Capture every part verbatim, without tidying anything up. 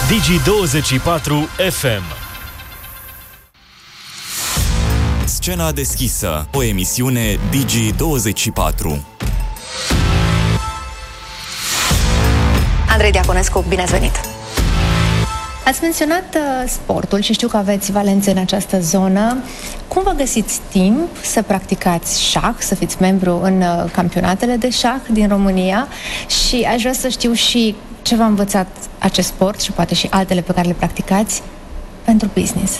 Digi douăzeci și patru F M. Scena deschisă, o emisiune Digi douăzeci și patru. Andrei Diaconescu, bine ați venit! Ați menționat uh, sportul și știu că aveți valențe în această zonă. Cum vă găsiți timp să practicați șah, să fiți membru în uh, campionatele de șah din România? Și aș vrea să știu și ce v-a învățat acest sport și poate și altele pe care le practicați pentru business.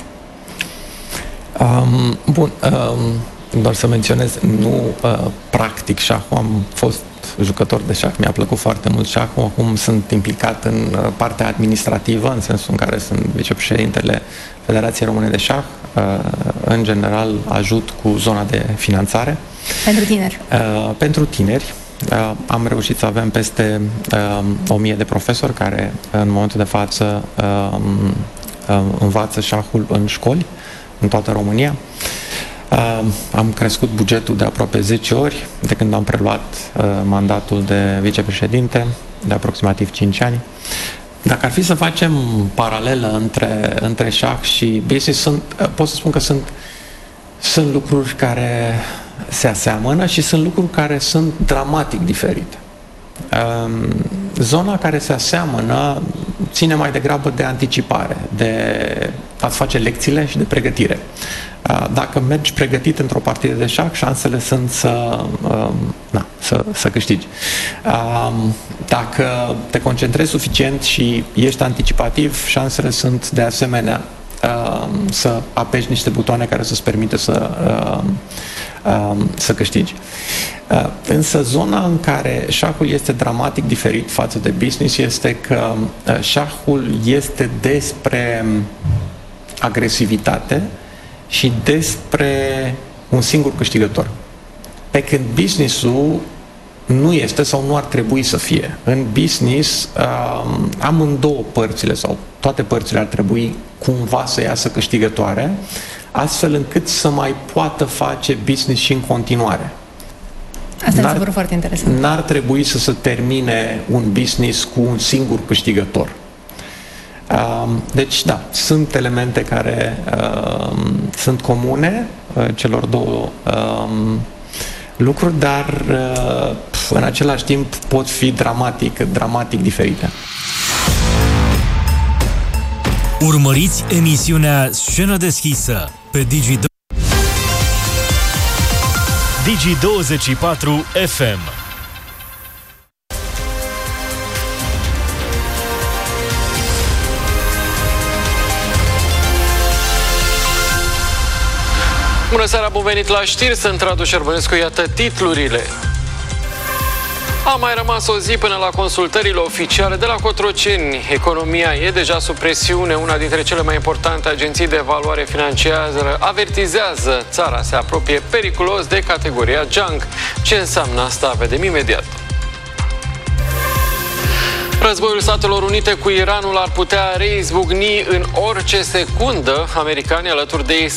Um, bun, um, doar să menționez, nu uh, practic șahul, am fost jucător de șah, mi-a plăcut foarte mult șahul, acum sunt implicat în uh, partea administrativă, în sensul în care sunt vicepreședintele Federației Române de Șah, uh, în general ajut cu zona de finanțare. Pentru tineri? Uh, pentru tineri. Uh, am reușit să avem peste uh, o mie de profesori care în momentul de față uh, uh, învață șahul în școli în toată România. Uh, am crescut bugetul de aproape zece ori de când am preluat uh, mandatul de vicepreședinte, de aproximativ cinci ani. Dacă ar fi să facem paralelă între, între șah și business, sunt, uh, pot să spun că sunt, sunt lucruri care se aseamănă și sunt lucruri care sunt dramatic diferite. Uh, zona care se aseamănă ține mai degrabă de anticipare, de a-ți face lecțiile și de pregătire. Dacă mergi pregătit într-o partidă de șah, șansele sunt să, na, să, să câștigi. Dacă te concentrezi suficient și ești anticipativ, șansele sunt de asemenea să apeși niște butoane care să-ți permite să, să câștigi. Însă zona în care șahul este dramatic diferit față de business este că șahul este despre agresivitate și despre un singur câștigător. Pe când business-ul nu este sau nu ar trebui să fie. În business, um, amândouă părțile sau toate părțile ar trebui cumva să iasă câștigătoare, astfel încât să mai poată face business și în continuare. Asta mi se pare foarte interesant. N-ar trebui să se termine un business cu un singur câștigător. Deci, da, sunt elemente care uh, sunt comune uh, celor două uh, lucruri, dar uh, în același timp pot fi dramatic, dramatic diferite. Urmăriți emisiunea Scenă deschisă pe Digi Digi douăzeci și patru F M. Bună seara, bun venit la știri, sunt Radu Șerbănescu, iată titlurile. A mai rămas o zi până la consultările oficiale de la Cotroceni. Economia e deja sub presiune. Una dintre cele mai importante agenții de evaluare financiară avertizează: țara se apropie periculos de categoria junk. Ce înseamnă asta? Vedem imediat. Războiul Statelor Unite cu Iranul ar putea reizbucni în orice secundă. Americanii alături de ei